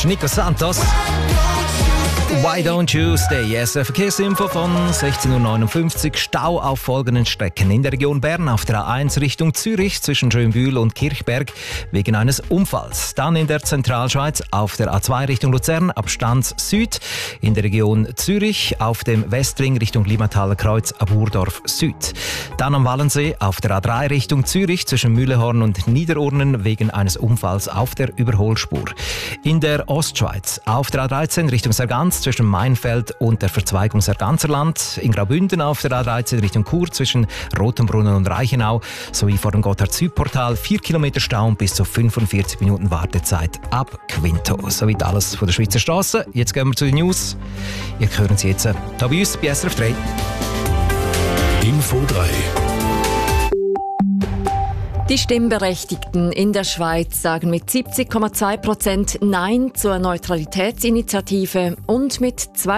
ist Nico Santos. Why don't you stay? Yes, eine Verkehrsinfo von 16.59 Uhr. Stau auf folgenden Strecken. In der Region Bern auf der A1 Richtung Zürich zwischen Schönbühl und Kirchberg wegen eines Unfalls. Dann in der Zentralschweiz auf der A2 Richtung Luzern ab Stanz Süd. In der Region Zürich auf dem Westring Richtung Limataler Kreuz ab Urdorf Süd. Dann am Wallensee auf der A3 Richtung Zürich zwischen Mühlehorn und Niederurnen wegen eines Unfalls auf der Überholspur. In der Ostschweiz auf der A13 Richtung Sargans zwischen Mainfeld und der Verzweigung Sarganserland, in Graubünden auf der A13 Richtung Chur zwischen Rotenbrunnen und Reichenau sowie vor dem Gotthard-Südportal 4 Kilometer Stau und bis zu 45 Minuten Wartezeit ab Quinto. Soweit alles von der Schweizer Straße. Jetzt gehen wir zu den News. Ihr hören sie jetzt hier bei uns bei SRF 3. Info 3. Die Stimmberechtigten in der Schweiz sagen mit 70,2% Nein zur Neutralitätsinitiative und mit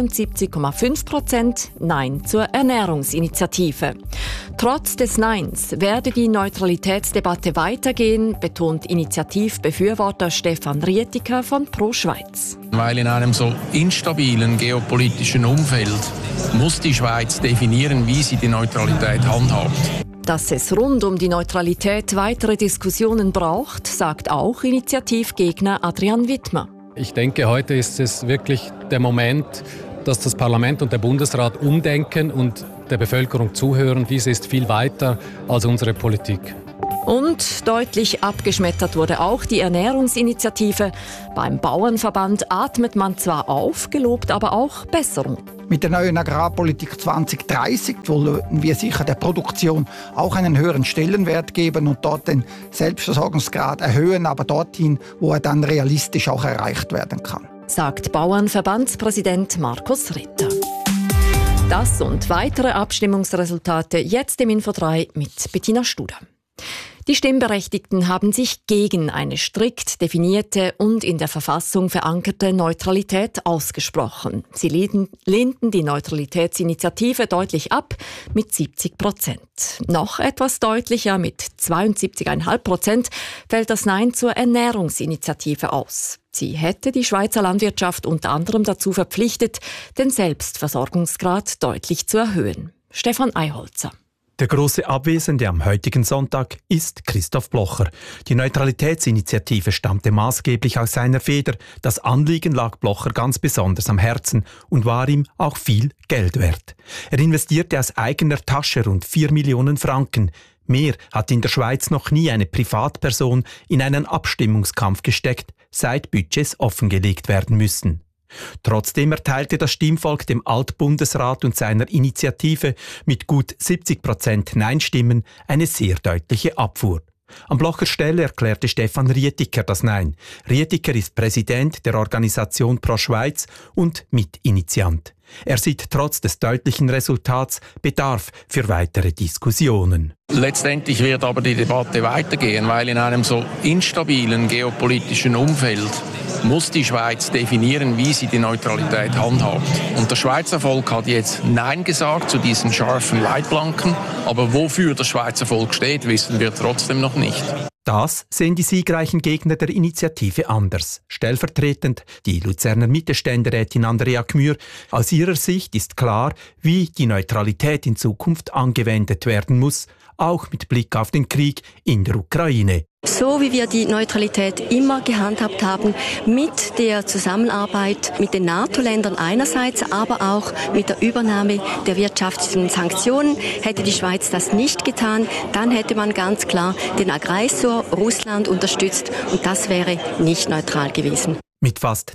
72,5% Nein zur Ernährungsinitiative. Trotz des Neins werde die Neutralitätsdebatte weitergehen, betont Initiativbefürworter Stefan Rietiker von Pro Schweiz. Weil in einem so instabilen geopolitischen Umfeld muss die Schweiz definieren, wie sie die Neutralität handhabt. Dass es rund um die Neutralität weitere Diskussionen braucht, sagt auch Initiativgegner Adrian Wittmer. Ich denke, heute ist es wirklich der Moment, dass das Parlament und der Bundesrat umdenken und der Bevölkerung zuhören. Dies ist viel weiter als unsere Politik. Und deutlich abgeschmettert wurde auch die Ernährungsinitiative. Beim Bauernverband atmet man zwar auf, gelobt aber auch Besserung. Mit der neuen Agrarpolitik 2030 wollen wir sicher der Produktion auch einen höheren Stellenwert geben und dort den Selbstversorgungsgrad erhöhen, aber dorthin, wo er dann realistisch auch erreicht werden kann. Sagt Bauernverbandspräsident Markus Ritter. Das und weitere Abstimmungsresultate jetzt im Info 3 mit Bettina Studer. Die Stimmberechtigten haben sich gegen eine strikt definierte und in der Verfassung verankerte Neutralität ausgesprochen. Sie lehnten die Neutralitätsinitiative deutlich ab mit 70%. Noch etwas deutlicher mit 72,5% fällt das Nein zur Ernährungsinitiative aus. Sie hätte die Schweizer Landwirtschaft unter anderem dazu verpflichtet, den Selbstversorgungsgrad deutlich zu erhöhen. Stefan Eiholzer. Der große Abwesende am heutigen Sonntag ist Christoph Blocher. Die Neutralitätsinitiative stammte maßgeblich aus seiner Feder. Das Anliegen lag Blocher ganz besonders am Herzen und war ihm auch viel Geld wert. Er investierte aus eigener Tasche rund 4 Millionen Franken. Mehr hat in der Schweiz noch nie eine Privatperson in einen Abstimmungskampf gesteckt, seit Budgets offengelegt werden müssen. Trotzdem erteilte das Stimmvolk dem Altbundesrat und seiner Initiative mit gut 70% Nein-Stimmen eine sehr deutliche Abfuhr. An Blochers Stelle erklärte Stefan Rietiker das Nein. Rietiker ist Präsident der Organisation Pro Schweiz und Mitinitiant. Er sieht trotz des deutlichen Resultats Bedarf für weitere Diskussionen. Letztendlich wird aber die Debatte weitergehen, weil in einem so instabilen geopolitischen Umfeld muss die Schweiz definieren, wie sie die Neutralität handhabt. Und das Schweizer Volk hat jetzt Nein gesagt zu diesen scharfen Leitplanken, aber wofür das Schweizer Volk steht, wissen wir trotzdem noch nicht. Das sehen die siegreichen Gegner der Initiative anders. Stellvertretend die Luzerner Mittelständerätin Andrea Gmür. Aus ihrer Sicht ist klar, wie die Neutralität in Zukunft angewendet werden muss, auch mit Blick auf den Krieg in der Ukraine. So wie wir die Neutralität immer gehandhabt haben, mit der Zusammenarbeit mit den NATO-Ländern einerseits, aber auch mit der Übernahme der wirtschaftlichen Sanktionen. Hätte die Schweiz das nicht getan, dann hätte man ganz klar den Aggressor Russland unterstützt und das wäre nicht neutral gewesen. Mit fast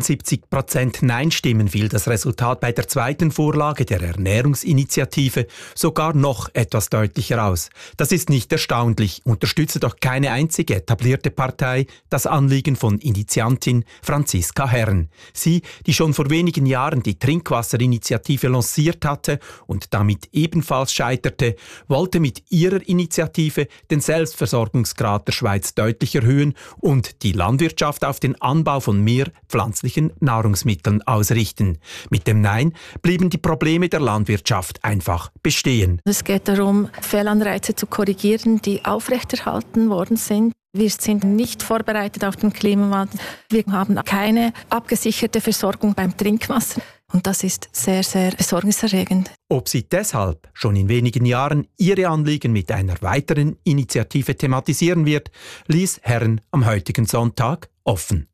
73% Nein-Stimmen fiel das Resultat bei der zweiten Vorlage der Ernährungsinitiative sogar noch etwas deutlicher aus. Das ist nicht erstaunlich, unterstütze doch keine einzige etablierte Partei das Anliegen von Initiantin Franziska Herren. Sie, die schon vor wenigen Jahren die Trinkwasserinitiative lanciert hatte und damit ebenfalls scheiterte, wollte mit ihrer Initiative den Selbstversorgungsgrad der Schweiz deutlich erhöhen und die Landwirtschaft auf den Anbau von von mehr pflanzlichen Nahrungsmitteln ausrichten. Mit dem Nein blieben die Probleme der Landwirtschaft einfach bestehen. Es geht darum, Fehlanreize zu korrigieren, die aufrechterhalten worden sind. Wir sind nicht vorbereitet auf den Klimawandel. Wir haben keine abgesicherte Versorgung beim Trinkwasser. Und das ist sehr, sehr besorgniserregend. Ob sie deshalb schon in wenigen Jahren ihre Anliegen mit einer weiteren Initiative thematisieren wird, ließ Herren am heutigen Sonntag offen.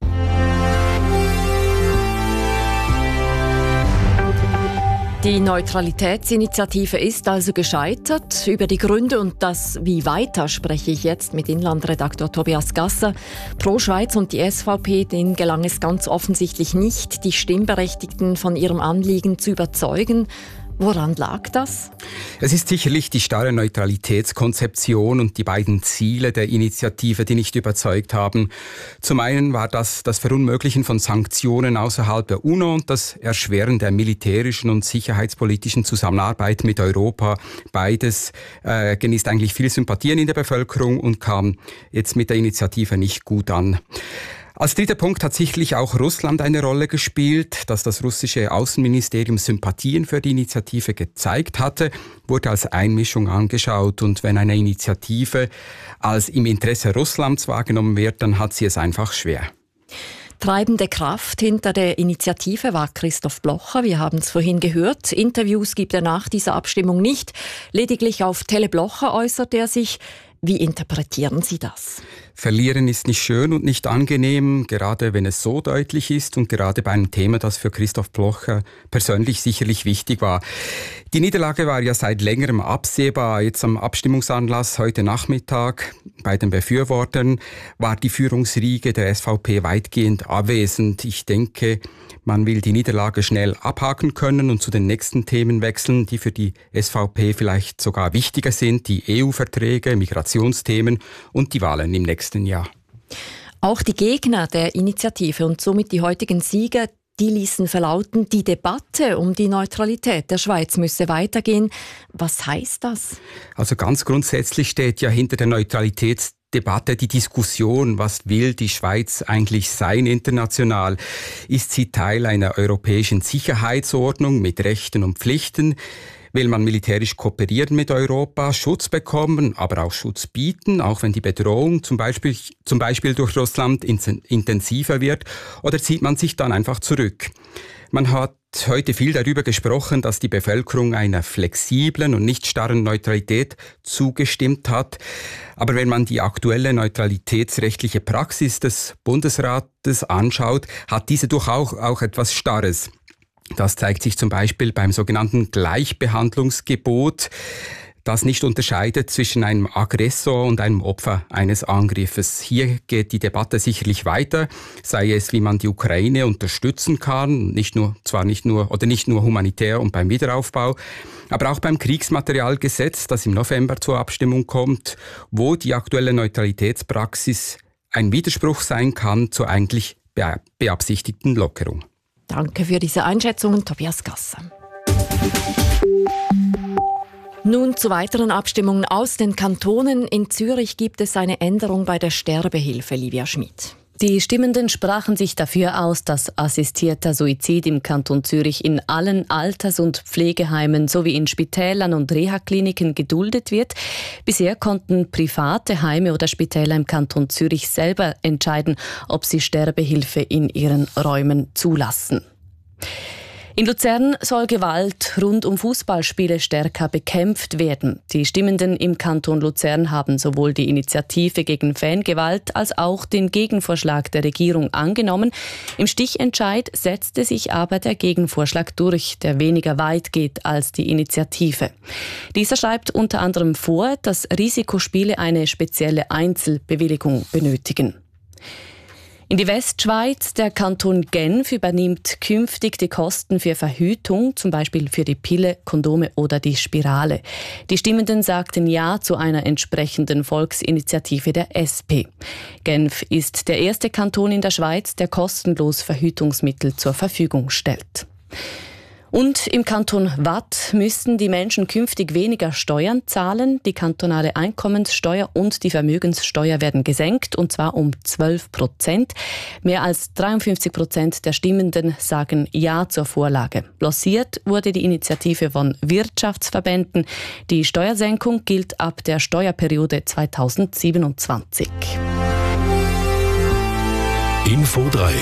Die Neutralitätsinitiative ist also gescheitert. Über die Gründe und das Wie weiter spreche ich jetzt mit Inlandredaktor Tobias Gasser. Pro Schweiz und die SVP, denen gelang es ganz offensichtlich nicht, die Stimmberechtigten von ihrem Anliegen zu überzeugen. Woran lag das? Es ist sicherlich die starre Neutralitätskonzeption und die beiden Ziele der Initiative, die nicht überzeugt haben. Zum einen war das Verunmöglichen von Sanktionen außerhalb der UNO und das Erschweren der militärischen und sicherheitspolitischen Zusammenarbeit mit Europa. Beides genießt eigentlich viel Sympathien in der Bevölkerung und kam jetzt mit der Initiative nicht gut an. Als dritter Punkt hat sicherlich auch Russland eine Rolle gespielt. Dass das russische Außenministerium Sympathien für die Initiative gezeigt hatte, wurde als Einmischung angeschaut. Und wenn eine Initiative als im Interesse Russlands wahrgenommen wird, dann hat sie es einfach schwer. Treibende Kraft hinter der Initiative war Christoph Blocher. Wir haben es vorhin gehört. Interviews gibt er nach dieser Abstimmung nicht. Lediglich auf Tele Blocher äußert er sich. Wie interpretieren Sie das? Verlieren ist nicht schön und nicht angenehm, gerade wenn es so deutlich ist und gerade bei einem Thema, das für Christoph Blocher persönlich sicherlich wichtig war. Die Niederlage war ja seit längerem absehbar. Jetzt am Abstimmungsanlass heute Nachmittag bei den Befürwortern war die Führungsriege der SVP weitgehend abwesend. Ich denke, man will die Niederlage schnell abhaken können und zu den nächsten Themen wechseln, die für die SVP vielleicht sogar wichtiger sind, die EU-Verträge, Migrationsthemen und die Wahlen im nächsten Jahr. Auch die Gegner der Initiative und somit die heutigen Sieger, die ließen verlauten, die Debatte um die Neutralität der Schweiz müsse weitergehen. Was heißt das? Also ganz grundsätzlich steht ja hinter der Neutralitätsdebatte die Diskussion, was will die Schweiz eigentlich sein international? Ist sie Teil einer europäischen Sicherheitsordnung mit Rechten und Pflichten? Will man militärisch kooperieren mit Europa, Schutz bekommen, aber auch Schutz bieten, auch wenn die Bedrohung zum Beispiel durch Russland intensiver wird? Oder zieht man sich dann einfach zurück? Man hat heute viel darüber gesprochen, dass die Bevölkerung einer flexiblen und nicht starren Neutralität zugestimmt hat. Aber wenn man die aktuelle neutralitätsrechtliche Praxis des Bundesrates anschaut, hat diese durchaus auch etwas Starres. Das zeigt sich zum Beispiel beim sogenannten Gleichbehandlungsgebot, das nicht unterscheidet zwischen einem Aggressor und einem Opfer eines Angriffes. Hier geht die Debatte sicherlich weiter, sei es, wie man die Ukraine unterstützen kann, nicht nur humanitär und beim Wiederaufbau, aber auch beim Kriegsmaterialgesetz, das im November zur Abstimmung kommt, wo die aktuelle Neutralitätspraxis ein Widerspruch sein kann zur eigentlich beabsichtigten Lockerung. Danke für diese Einschätzungen, Tobias Gasser. Nun zu weiteren Abstimmungen aus den Kantonen. In Zürich gibt es eine Änderung bei der Sterbehilfe, Livia Schmid. Die Stimmenden sprachen sich dafür aus, dass assistierter Suizid im Kanton Zürich in allen Alters- und Pflegeheimen sowie in Spitälern und Reha-Kliniken geduldet wird. Bisher konnten private Heime oder Spitäler im Kanton Zürich selber entscheiden, ob sie Sterbehilfe in ihren Räumen zulassen. In Luzern soll Gewalt rund um Fußballspiele stärker bekämpft werden. Die Stimmenden im Kanton Luzern haben sowohl die Initiative gegen Fangewalt als auch den Gegenvorschlag der Regierung angenommen. Im Stichentscheid setzte sich aber der Gegenvorschlag durch, der weniger weit geht als die Initiative. Dieser schreibt unter anderem vor, dass Risikospiele eine spezielle Einzelbewilligung benötigen. In die Westschweiz, der Kanton Genf übernimmt künftig die Kosten für Verhütung, zum Beispiel für die Pille, Kondome oder die Spirale. Die Stimmenden sagten Ja zu einer entsprechenden Volksinitiative der SP. Genf ist der erste Kanton in der Schweiz, der kostenlos Verhütungsmittel zur Verfügung stellt. Und im Kanton Waadt müssten die Menschen künftig weniger Steuern zahlen. Die kantonale Einkommenssteuer und die Vermögenssteuer werden gesenkt, und zwar um 12%. Mehr als 53% der Stimmenden sagen Ja zur Vorlage. Lanciert wurde die Initiative von Wirtschaftsverbänden. Die Steuersenkung gilt ab der Steuerperiode 2027. Info 3.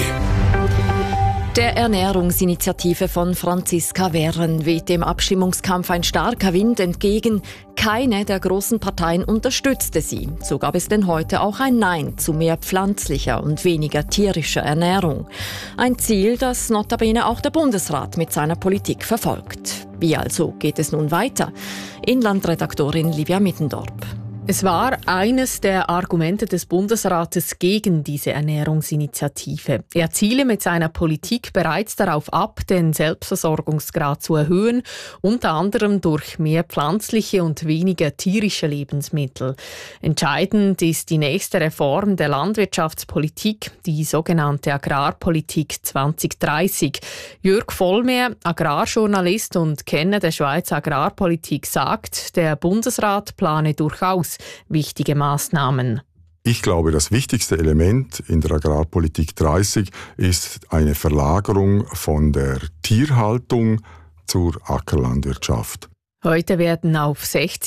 Der Ernährungsinitiative von Franziska Werren weht dem Abstimmungskampf ein starker Wind entgegen. Keine der großen Parteien unterstützte sie. So gab es denn heute auch ein Nein zu mehr pflanzlicher und weniger tierischer Ernährung. Ein Ziel, das notabene auch der Bundesrat mit seiner Politik verfolgt. Wie also geht es nun weiter? Inlandredaktorin Livia Mittendorp. Es war eines der Argumente des Bundesrates gegen diese Ernährungsinitiative. Er ziele mit seiner Politik bereits darauf ab, den Selbstversorgungsgrad zu erhöhen, unter anderem durch mehr pflanzliche und weniger tierische Lebensmittel. Entscheidend ist die nächste Reform der Landwirtschaftspolitik, die sogenannte Agrarpolitik 2030. Jörg Vollmer, Agrarjournalist und Kenner der Schweizer Agrarpolitik, sagt, der Bundesrat plane durchaus wichtige Maßnahmen. Ich glaube, das wichtigste Element in der Agrarpolitik 30 ist eine Verlagerung von der Tierhaltung zur Ackerlandwirtschaft. Heute werden auf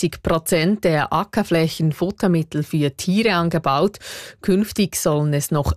60% der Ackerflächen Futtermittel für Tiere angebaut. Künftig sollen es noch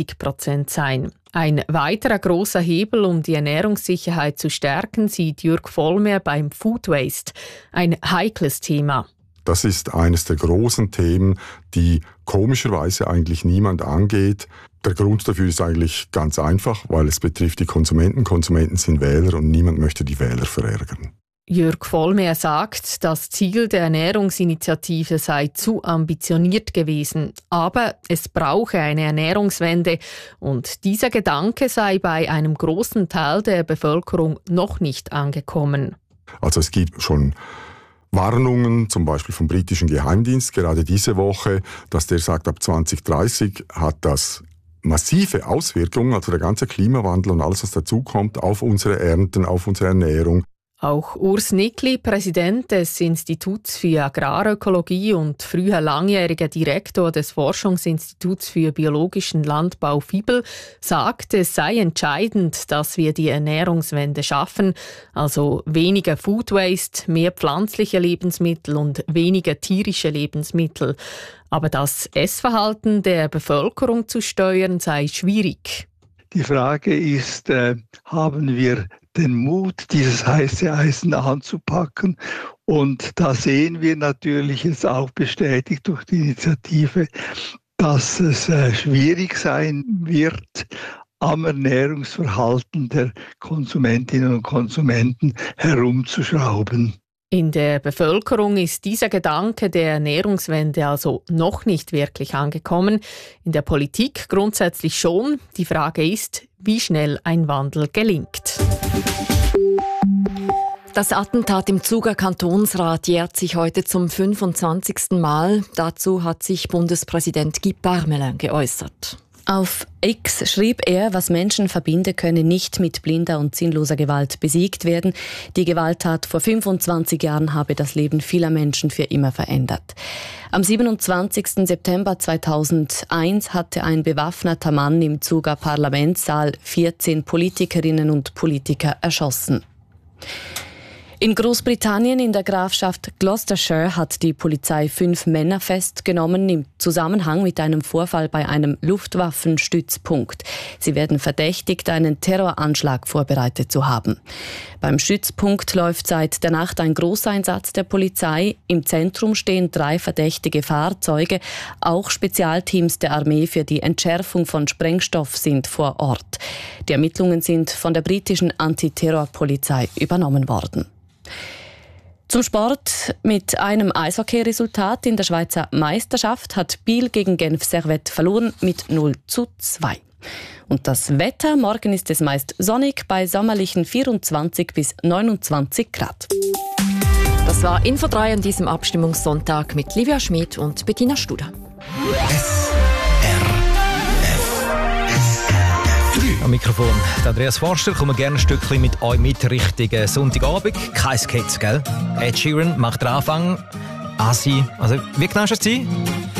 40% sein. Ein weiterer großer Hebel, um die Ernährungssicherheit zu stärken, sieht Jörg Vollmer beim Food Waste. Ein heikles Thema. Das ist eines der großen Themen, die komischerweise eigentlich niemand angeht. Der Grund dafür ist eigentlich ganz einfach, weil es betrifft die Konsumenten. Konsumenten sind Wähler und niemand möchte die Wähler verärgern. Jörg Vollmer sagt, das Ziel der Ernährungsinitiative sei zu ambitioniert gewesen. Aber es brauche eine Ernährungswende. Und dieser Gedanke sei bei einem großen Teil der Bevölkerung noch nicht angekommen. Also es gibt schon Warnungen, zum Beispiel vom britischen Geheimdienst, gerade diese Woche, dass der sagt, ab 2030 hat das massive Auswirkungen, also der ganze Klimawandel und alles, was dazukommt, auf unsere Ernten, auf unsere Ernährung. Auch Urs Nickli, Präsident des Instituts für Agrarökologie und früher langjähriger Direktor des Forschungsinstituts für biologischen Landbau FIBEL, sagt, es sei entscheidend, dass wir die Ernährungswende schaffen, also weniger Food Waste, mehr pflanzliche Lebensmittel und weniger tierische Lebensmittel. Aber das Essverhalten der Bevölkerung zu steuern sei schwierig. Die Frage ist, haben wir den Mut, dieses heiße Eisen anzupacken? Und da sehen wir natürlich jetzt auch bestätigt durch die Initiative, dass es schwierig sein wird, am Ernährungsverhalten der Konsumentinnen und Konsumenten herumzuschrauben. In der Bevölkerung ist dieser Gedanke der Ernährungswende also noch nicht wirklich angekommen. In der Politik grundsätzlich schon. Die Frage ist, wie schnell ein Wandel gelingt. Das Attentat im Zuger Kantonsrat jährt sich heute zum 25. Mal. Dazu hat sich Bundespräsident Guy Parmelin geäußert. Auf X schrieb er, was Menschen verbinde, könne nicht mit blinder und sinnloser Gewalt besiegt werden. Die Gewalttat vor 25 Jahren habe das Leben vieler Menschen für immer verändert. Am 27. September 2001 hatte ein bewaffneter Mann im Zuger Parlamentssaal 14 Politikerinnen und Politiker erschossen. In Großbritannien in der Grafschaft Gloucestershire hat die Polizei 5 Männer festgenommen im Zusammenhang mit einem Vorfall bei einem Luftwaffenstützpunkt. Sie werden verdächtigt, einen Terroranschlag vorbereitet zu haben. Beim Stützpunkt läuft seit der Nacht ein Großeinsatz der Polizei. Im Zentrum stehen 3 verdächtige Fahrzeuge. Auch Spezialteams der Armee für die Entschärfung von Sprengstoff sind vor Ort. Die Ermittlungen sind von der britischen Antiterrorpolizei übernommen worden. Zum Sport. Mit einem Eishockey-Resultat in der Schweizer Meisterschaft hat Biel gegen Genf Servette verloren mit 0:2. Und das Wetter, morgen ist es meist sonnig bei sommerlichen 24 bis 29 Grad. Das war Info 3 an diesem Abstimmungssonntag mit Livia Schmid und Bettina Studer. Am Mikrofon Andreas Forster, kommen gerne ein Stückchen mit euch mit Richtung Sonntagabend. Kein Sketch, gell? Ed Sheeran macht den Anfang. Asi, also wie genau ist es?